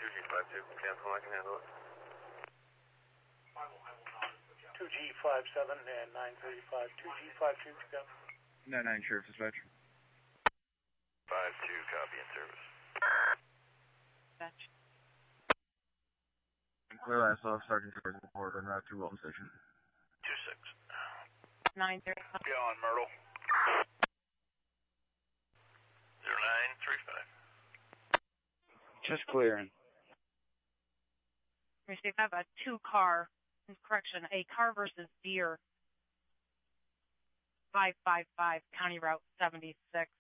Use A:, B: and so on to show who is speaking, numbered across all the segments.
A: 2G52, cancel, I can handle it.
B: 2G57 and 935, 2G52, go.
C: 99, Sheriff Dispatch.
A: 52, copy in service.
D: Dispatch.
C: Clear last off, Sergeant Torres report on Route 2 Wilton Station.
A: 26.
D: 935.
A: Go on, Myrtle. 0935.
C: Just clearing.
D: Receive, I have a a car versus deer. 555, County Route 76.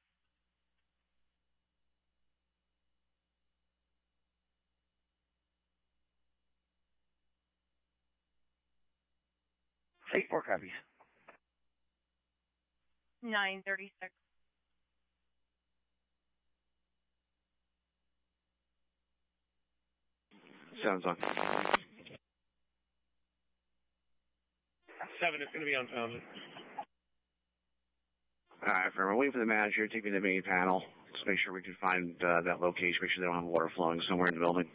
C: Take 4 copies.
D: 936.
C: Sounds on.
E: 7 is going to be unfounded.
C: Alright, we're waiting for the manager. Take me to the main panel. Just make sure we can find that location. Make sure they don't have water flowing somewhere in the building.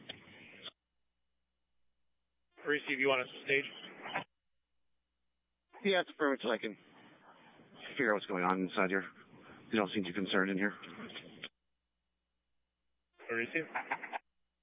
E: Receive, you want us to stage?
C: Yeah, it's perfect so I can figure out what's going on inside here. You don't seem too concerned in here.
E: Receive.